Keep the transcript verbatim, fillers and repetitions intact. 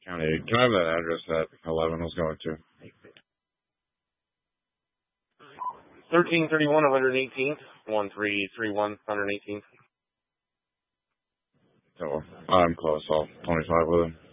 County. Can I have that address that eleven was going to? thirteen thirty-one, one eighteenth. one three three one, one eighteenth. So I'm close. I'll twenty-five with him.